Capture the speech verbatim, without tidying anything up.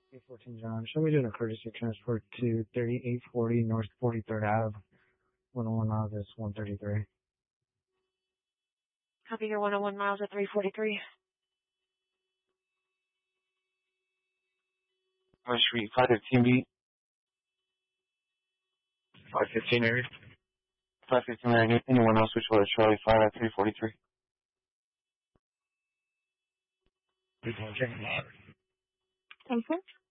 eight fourteen John. Show me doing a courtesy transport to thirty-eight forty North forty-third Avenue. one oh one miles is one thirty-three. Copy your one oh one miles at three forty-three. West Street, five fifteen B. five fifteen area. five fifteen area. Anyone else, which was Charlie five at three forty-three. People are checking out. Thank you.